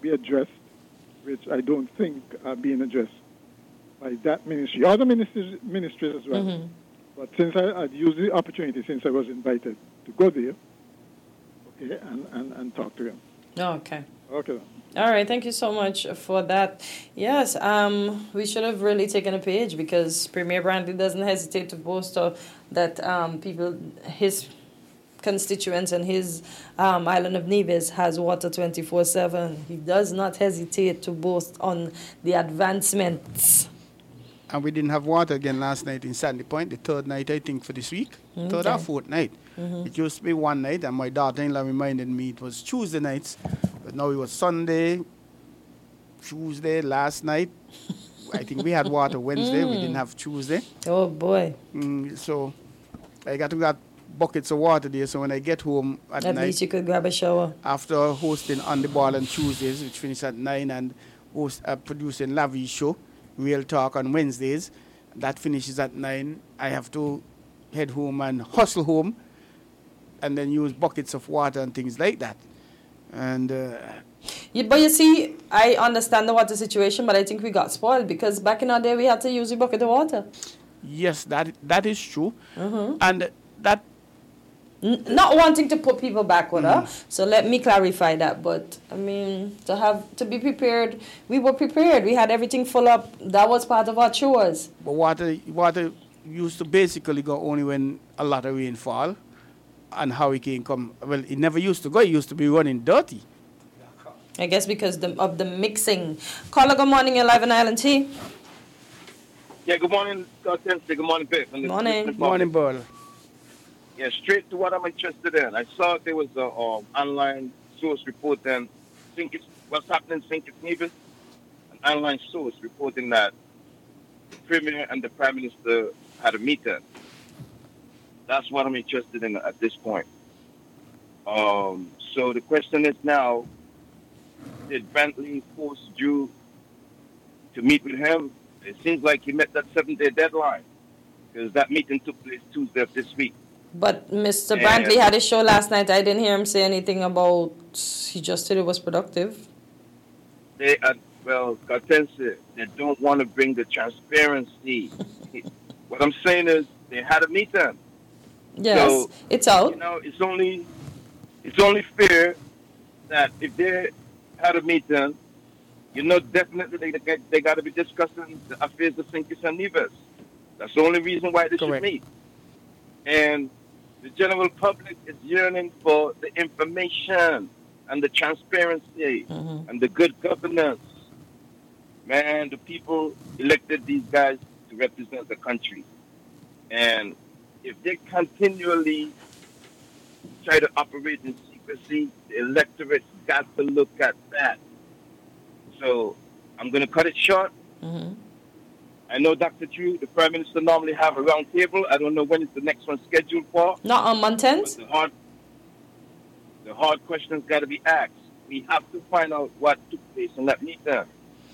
be addressed, which I don't think are being addressed by that ministry, other ministries as well. Mm-hmm. But since I'd used the opportunity, since I was invited to go there, okay, and talk to him. Okay. Okay. All right, thank you so much for that. Yes, we should have really taken a page because Premier Brantley doesn't hesitate to boast that people, his constituents and his island of Nevis has water 24/7. He does not hesitate to boast on the advancements. And we didn't have water again last night in Sandy Point, the third night, I think, for this week. Okay. Third or fourth night. It used to be one night, and my daughter-in-law reminded me it was Tuesday nights. But now it was Sunday, Tuesday, last night. I think we had water Wednesday. We didn't have Tuesday. Oh, boy. So I got buckets of water there. So when I get home at night, least you could grab a shower. After hosting On the Ball on Tuesdays, which finished at 9, and producing Lavi's show, Real Talk on Wednesdays, that finishes at 9. I have to head home and hustle home and then use buckets of water and things like that. And but you see, I understand the water situation, but I think we got spoiled because back in our day we had to use a bucket of water. Yes, that is true. And that... Not wanting to put people backward, so let me clarify that. But I mean, to be prepared, we were prepared. We had everything full up. That was part of our chores. But water used to basically go only when a lot of rainfall and hurricane come. Well, it never used to go. It used to be running dirty. I guess because of the mixing. Caller, good morning. You're live on Island T. Yeah, good morning, Good morning, Biff. Morning. Morning, Burl. Yeah, straight to what I'm interested in. I saw there was a online source reporting what's happening in St. Nevis. An online source reporting that the Premier and the Prime Minister had a meeting. That's what I'm interested in at this point. So the question is now, did Brantley force Drew to meet with him? It seems like he met that 7-day deadline because that meeting took place Tuesday of this week. But Mr. Brantley had a show last night. I didn't hear him say anything about, he just said it was productive. Cortense, they don't want to bring the transparency. What I'm saying is they had a meeting. Yes, so, it's out. You know, it's only fair that if they had a meeting, you know, definitely they got to be discussing the affairs of St. Kitts and Nevis. That's the only reason why they should meet. And the general public is yearning for the information and the transparency and the good governance. Man, the people elected these guys to represent the country. And if they continually try to operate in secrecy, the electorate's got to look at that. So I'm going to cut it short. I know Dr. Drew, the Prime Minister, normally have a round table. I don't know when is the next one scheduled for. Not on month-ends? The hard questions got to be asked. We have to find out what took place in that meeting.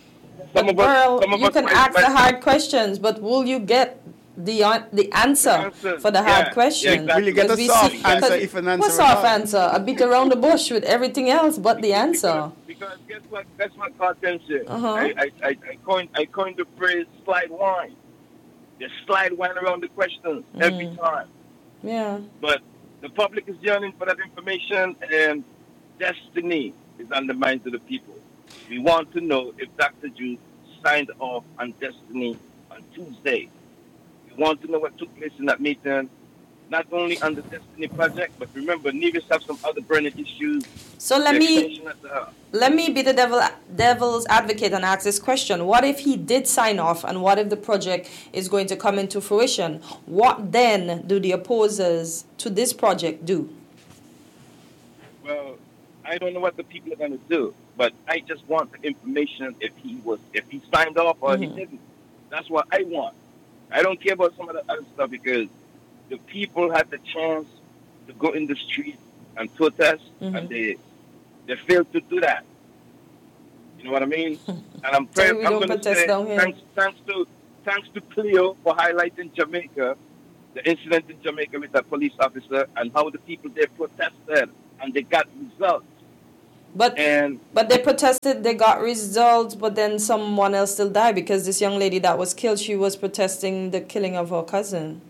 You can ask the hard questions, but will you get the answer for the hard questions? Yeah, exactly. Will you get a soft answer if an answer? What soft answer? A bit around the bush with everything else but the answer. Because guess what? That's what Carter said. I coined the phrase slide wine. They slide wine around the questions every time. Yeah. But the public is yearning for that information, and destiny is on the minds of the people. We want to know if Dr. Drew signed off on Destiny on Tuesday. We want to know what took place in that meeting, not only on the Destiny project, but remember, Nevis have some other burning issues. So let me be the devil's advocate and ask this question. What if he did sign off, and what if the project is going to come into fruition? What then do the opposers to this project do? Well, I don't know what the people are going to do, but I just want the information if he signed off or he didn't. That's what I want. I don't care about some of the other stuff because the people had the chance to go in the street and protest, and they failed to do that. You know what I mean? And I'm going to say thanks to Cleo for highlighting Jamaica, the incident in Jamaica with that police officer, and how the people there protested and they got results. But And they protested, they got results, but then someone else still died because this young lady that was killed, she was protesting the killing of her cousin.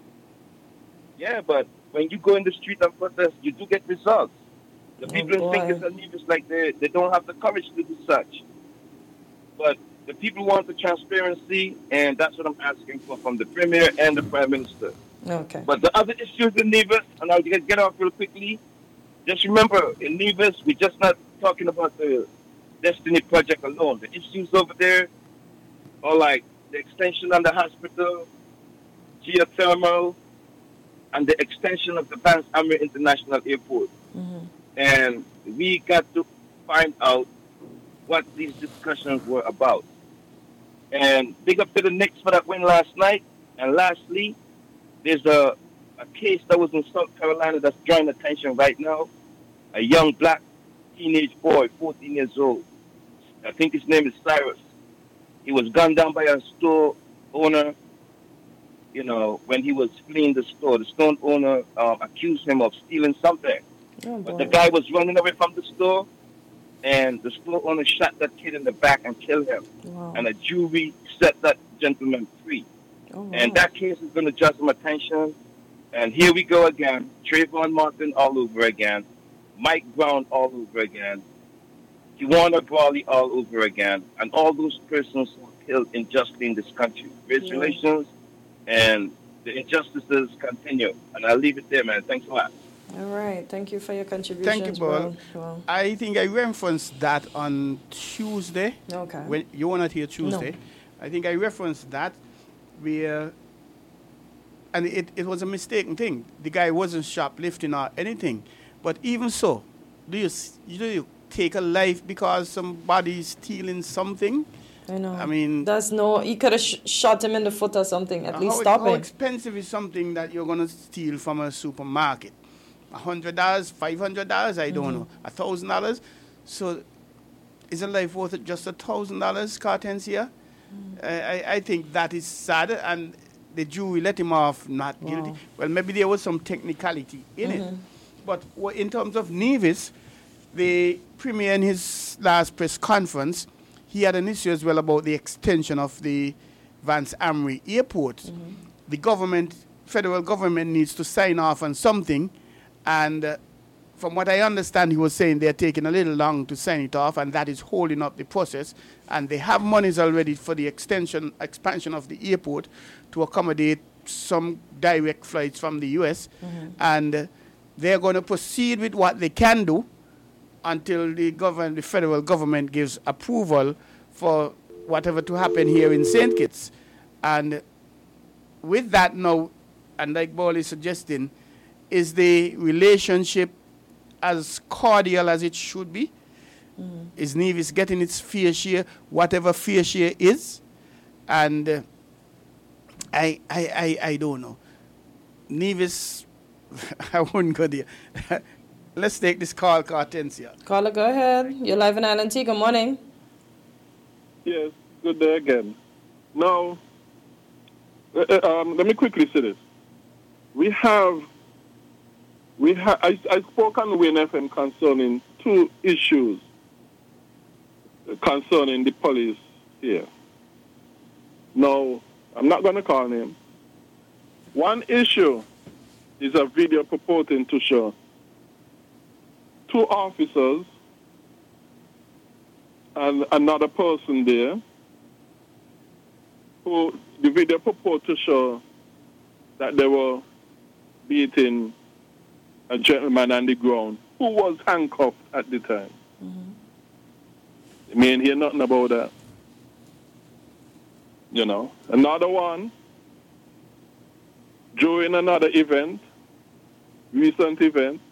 yeah, but when you go in the street and protest, you do get results. The Oh people in boy. St. and Nevis, like they don't have the courage to do such. But the people want the transparency, and that's what I'm asking for from the Premier and the Prime Minister. Okay. But the other issues in Nevis, and I'll get off real quickly, just remember, in Nevis, we're just not talking about the Destiny Project alone. The issues over there are like the extension on the hospital, geothermal, and the extension of the Vance Amir International Airport. Hmm. And we got to find out what these discussions were about. And big up to the Knicks for that win last night. And lastly, there's a case that was in South Carolina that's drawing attention right now. A young black teenage boy, 14 years old. I think his name is Cyrus. He was gunned down by a store owner, when he was fleeing the store. The store owner accused him of stealing something. Oh But the boy. guy was running away from the store, and the store owner shot that kid in the back and killed him. Wow. And a jury set that gentleman free. Oh And wow. that case is going to draw some attention. And here we go again. Trayvon Martin all over again. Mike Brown all over again. Juana Brawley all over again. And all those persons who were killed unjustly in this country. Race Yeah. relations and the injustices continue. And I'll leave it there, man. Thanks a lot. All right. Thank you for your Thank you, contributions, Paul. bro. Well, I think I referenced that on Tuesday. okay. When you were not here Tuesday. No. I think I referenced that where, and it was a mistaken thing. The guy wasn't shoplifting or anything. But even so, do you take a life because somebody's stealing something? I know. I mean, That's no. He could have shot him in the foot or something. At least stop how him. expensive is something that you're gonna steal from a supermarket? $100, $500, I don't know, $1,000. So, is a life worth it just $1,000, Cartencia? I think that is sad, and the jury let him off not guilty. Wow. Well, maybe there was some technicality in it, but in terms of Nevis, the premier in his last press conference, he had an issue as well about the extension of the Vance Amri Airport. The government, federal government, needs to sign off on something, and from what I understand, he was saying they're taking a little long to sign it off, and that is holding up the process. And they have monies already for the expansion of the airport to accommodate some direct flights from the U.S. And they're going to proceed with what they can do until the federal government gives approval for whatever to happen here in St. Kitts. And with that now, and like Paul is suggesting, is the relationship as cordial as it should be? Is Nevis getting its fair share, whatever fair share is? And I don't know. Nevis, I wouldn't go there. Let's take this call, Cartencia. Caller, go ahead. You're live in Island Tea. Good morning. Yes, good day again. Now, let me quickly say this. I spoke on Wayne FM concerning two issues concerning the police here. Now, I'm not going to call names. One issue is a video purporting to show two officers and another person there who the video purports to show that they were beating a gentleman on the ground who was handcuffed at the time. I mean, hear nothing about that. You know. Another one, during another event, recent event,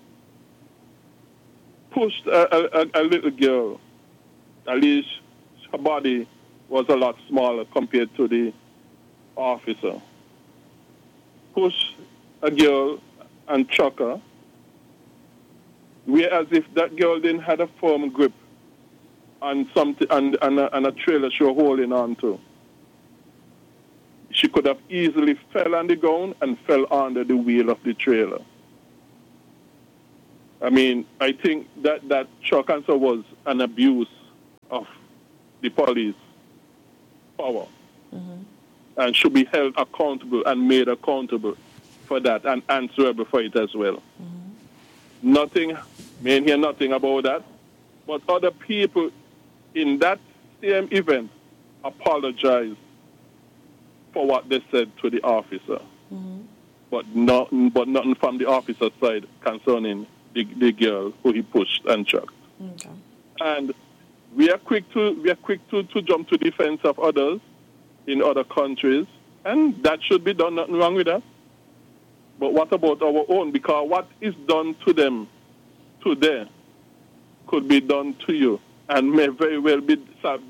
pushed a little girl. At least her body was a lot smaller compared to the officer. Pushed a girl and chuck her, whereas if that girl didn't have a firm grip on something and a trailer she was holding on to, she could have easily fell on the ground and fell under the wheel of the trailer. I mean, I think that shock answer was an abuse of the police power and should be held accountable and made accountable for that and answerable for it as well. Nothing, may hear nothing about that, but other people in that same event apologized for what they said to the officer, but nothing from the officer's side concerning the girl who he pushed and chucked. Okay. And we are quick to jump to defense of others in other countries, and that should be done. Nothing wrong with that. But what about our own? Because what is done to them today could be done to you, and may very well be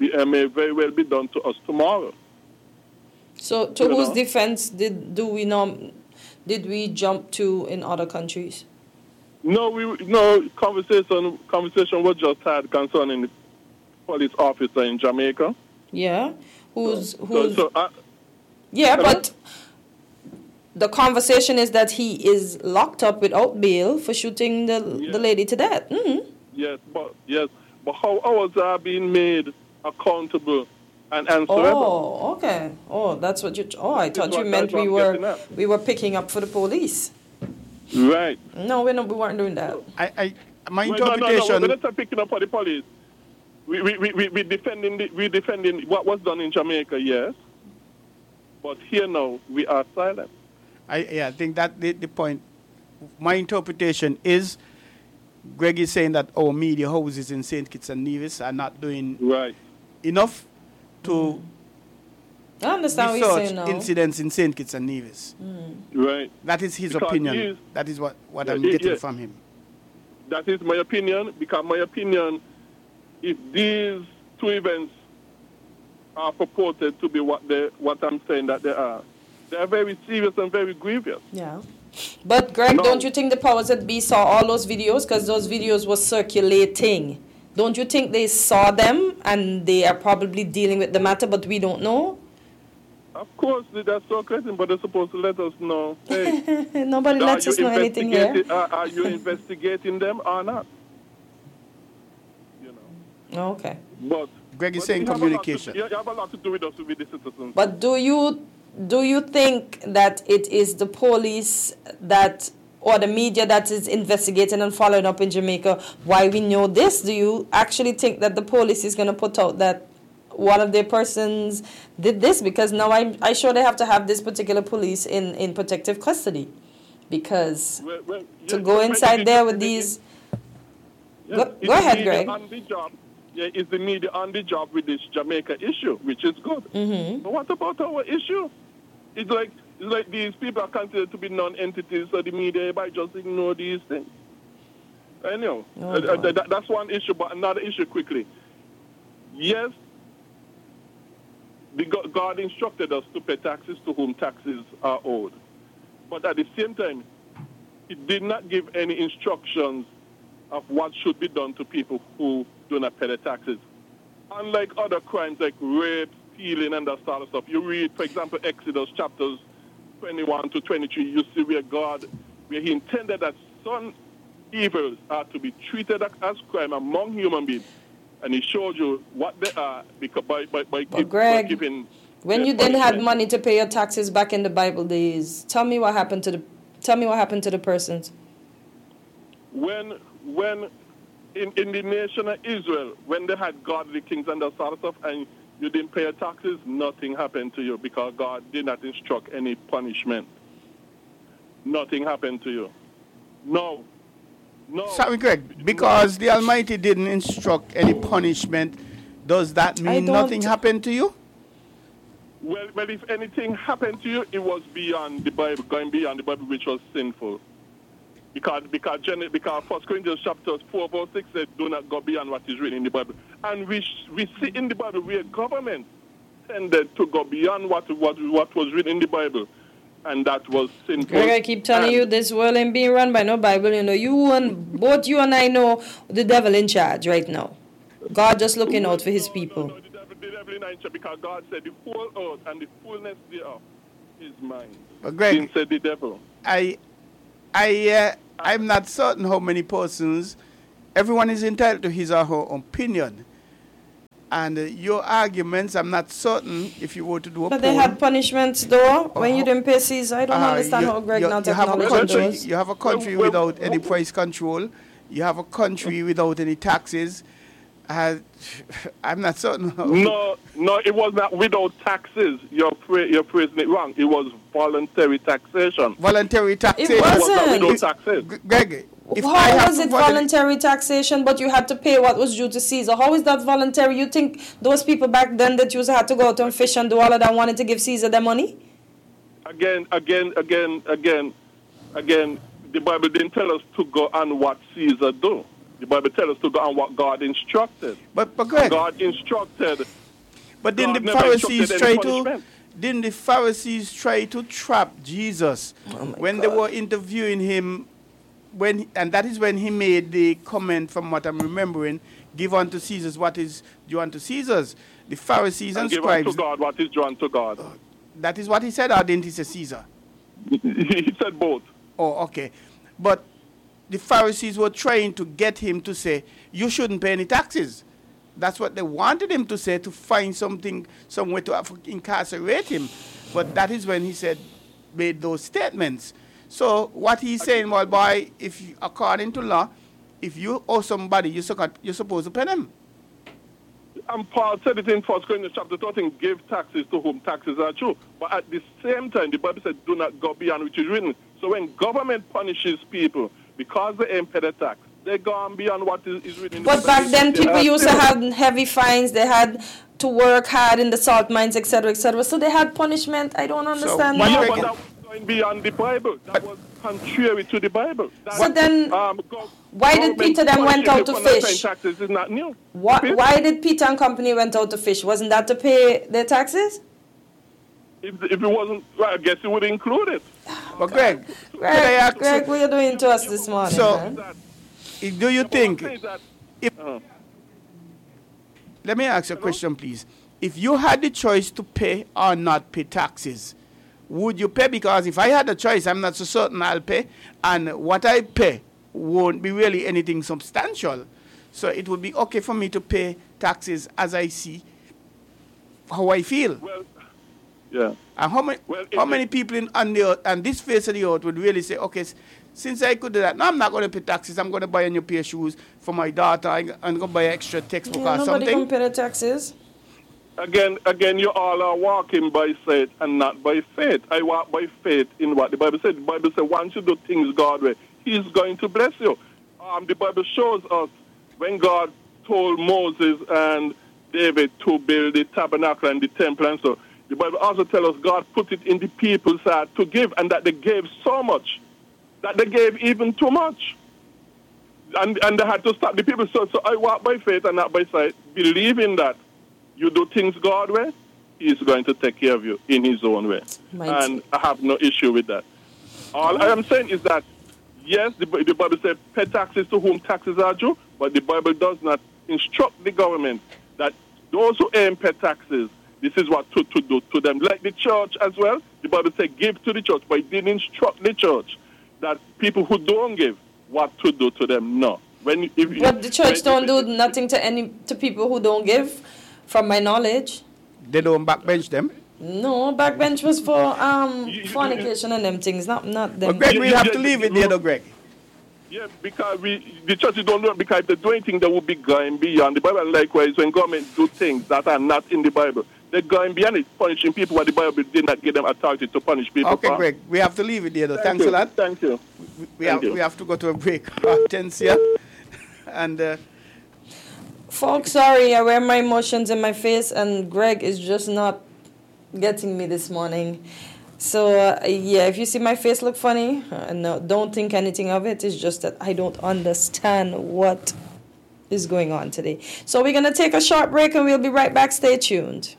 done to us tomorrow. So, to whose defense did we jump to in other countries? No, conversation was just had concerning the police officer in Jamaica. Yeah, who's yeah, but the conversation is that he is locked up without bail for shooting the lady to death. Mm-hmm. Yes, but how ours are being made accountable and answerable? Oh, okay. Oh, that's what you. Oh, I thought you meant we were picking up for the police. Right. No, we weren't doing that. My interpretation. No, we're not picking up for the police. We defending what was done in Jamaica, yes. But here now we are silent. I think that the point. My interpretation is, Greg is saying that our media houses in St. Kitts and Nevis are not doing enough to I understand what you're saying now. Incidents in St. Kitts and Nevis. Right. That is his opinion. That is what I'm getting from him. That is my opinion, because my opinion, if these two events are purported to be what I'm saying that they are very serious and very grievous. Yeah. But Greg, don't you think the powers that be saw all those videos? Because those videos were circulating. Don't you think they saw them and they are probably dealing with the matter, but we don't know? Of course, that's so crazy, but they're supposed to let us know. Hey, nobody lets us know anything here. Are you investigating them or not? You know. Okay. But Greg is saying communication. You have a lot to do with us, with the citizens. But do you think that it is the police that or the media that is investigating and following up in Jamaica why we know this? Do you actually think that the police is going to put out that one of their persons did this? Because now I'm sure they have to have this particular police in protective custody. Because to go inside there with these... Go ahead, Greg. Is the media on the job with this Jamaica issue, which is good. Mm-hmm. But what about our issue? It's like these people are considered to be non-entities, so the media might just ignore these things. Anyway, that's one issue, but another issue quickly. Yes, God instructed us to pay taxes to whom taxes are owed. But at the same time, He did not give any instructions of what should be done to people who do not pay their taxes. Unlike other crimes like rape, stealing, and that sort of stuff, you read, for example, Exodus chapters 21 to 23, you see where He intended that some evils are to be treated as crime among human beings. And He showed you what they are because by giving... When you didn't have money to pay your taxes back in the Bible days, tell me what happened to the persons. When in the nation of Israel, when they had godly kings and that sort of stuff, and you didn't pay your taxes, nothing happened to you because God did not instruct any punishment. Nothing happened to you. No. Sorry, Greg, because the Almighty didn't instruct any punishment, does that mean nothing happened to you? Well, if anything happened to you, it was beyond the Bible, going beyond the Bible, which was sinful. Because 1 Corinthians chapter 4, verse 6 said, do not go beyond what is written in the Bible. And we see in the Bible where government tended to go beyond what was written in the Bible. And that was sinful. Greg, I keep telling you, this world ain't being run by no Bible. You know, both you and I know the devil in charge right now. God just looking out for His people. No, the devil in charge, because God said the whole earth and the fullness thereof is mine. But Greg, said the devil. I'm not certain how many persons. Everyone is entitled to his or her opinion. And your arguments, I'm not certain if you were to do a But poll. they had punishments, though, when you didn't pay Caesar. I don't understand how Greg not acknowledging those. You have a country without any price control. You have a country without any taxes. I'm not certain. No, it was not without taxes. You're phrasing it wrong. It was voluntary taxation. Voluntary taxation. It It was not wasn't. without taxes. Greg, if I How have was to it voluntary taxation, but you had to pay what was due to Caesar? How is that voluntary? You think those people back then that you had to go out and fish and do all of that wanted to give Caesar their money? Again, the Bible didn't tell us to go on what Caesar do. The Bible tells us to go on what God instructed. But Greg, God instructed. but didn't God the never Pharisees instructed try any to? punishment. Didn't the Pharisees try to trap Jesus when they were interviewing him? And that is when he made the comment, from what I'm remembering, give unto Caesar's what is due unto Caesar's. The Pharisees and give scribes. unto God what is due unto God. That is what he said, or didn't he say Caesar? He said both. Oh, okay. But the Pharisees were trying to get him to say, you shouldn't pay any taxes. That's what they wanted him to say, to find something, some way to incarcerate him. But that is when he made those statements. So what he's saying, well, boy, if you, according to law, if you owe somebody, you're supposed to pay them. And Paul said it in 1 Corinthians chapter 13, give taxes to whom taxes are due. But at the same time, the Bible said, do not go beyond which is written. So when government punishes people because they ain't paid the tax, they go on beyond what is written in the But Bible. back then, people used to have heavy fines. They had to work hard in the salt mines, etc., etc. So they had punishment. I don't understand why that. you But that was going beyond the Bible. That was contrary to the Bible. So then, why did Peter then went out to fish? Taxes is not new. Why did Peter and company went out to fish? Wasn't that to pay their taxes? If it wasn't, well, I guess it would include it. But Greg, Greg, what are you doing to us this morning, So- man? do you think, if, Uh-huh. let me ask you a question, please. If you had the choice to pay or not pay taxes, would you pay? Because if I had the choice, I'm not so certain I'll pay. And what I pay won't be really anything substantial. So it would be okay for me to pay taxes as I see how I feel. Well, yeah. And how many people on the earth, and this face of the earth, would really say, okay, since I could do that, no, I'm not going to pay taxes. I'm going to buy a new pair of shoes for my daughter. I'm going to buy an extra textbook or Nobody something. can pay the taxes. Again, you all are walking by sight and not by faith. I walk by faith in what the Bible said. The Bible said, once you do things God's way, He's going to bless you. The Bible shows us when God told Moses and David to build the tabernacle and the temple, and so the Bible also tells us God put it in the people's heart to give, and that they gave so much, that they gave even too much. And they had to stop the people. So I walk by faith and not by sight, believing that you do things God's way, He's going to take care of you in His own way. And I have no issue with that. All I am saying is that, yes, the Bible says pay taxes to whom taxes are due, but the Bible does not instruct the government that those who ain't pay taxes, this is what to do to them. Like the church as well, the Bible says give to the church, but it didn't instruct the church that people who don't give, what to do to them. No. But the church don't do nothing to people who don't give, from my knowledge. They don't backbench them? No, backbench was for fornication and them things, not them. But Greg, we have to leave it there, though, Greg. Yeah, because the churches don't do it, because if they do anything that would be going beyond the Bible. And likewise, when government do things that are not in the Bible, they're going beyond it, punishing people what the Bible did not give them authority to punish people. Okay, Greg, we have to leave it there, though. Thanks a lot. Thank you. We have to go to a break. Tense here. And folks, sorry, I wear my emotions in my face, and Greg is just not getting me this morning. So, yeah, if you see my face look funny, no, don't think anything of it. It's just that I don't understand what is going on today. So we're going to take a short break, and we'll be right back. Stay tuned.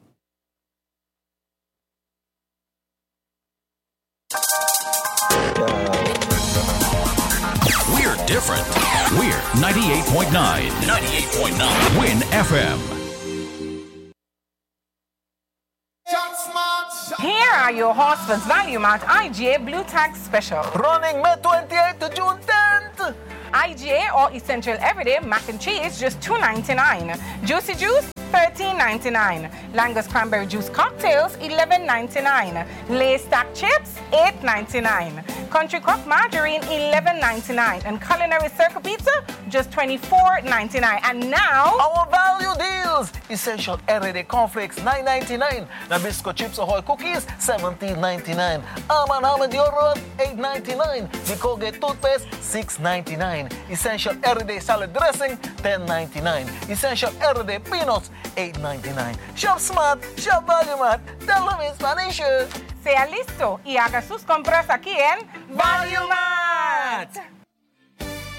We're different. We're 98.9. 98.9. Win FM. Here your Horsford's Value Mart IGA Blue Tag Special. Running May 28th to June 10th. IGA or Essential Everyday Mac and Cheese, just $2.99. Juicy Juice, $13.99. Langus Cranberry Juice Cocktails, $11.99. Lay's Stack Chips, $8.99. Country Crock Margarine, $11.99. And Culinary Circle Pizza, just $24.99. And now, our value deals. Essential Everyday Cornflakes, $9.99. Nabisco Chips Ahoy Cookies, $17.99. Almond Deodorant, $8.99. The Colgate Toothpaste, $6.99. Essential Everyday Salad Dressing, $10.99. Essential Everyday Peanuts, $8.99. Shop smart, shop value mart. Tell them in Spanish. sea listo y haga sus compras aquí en Value Mart.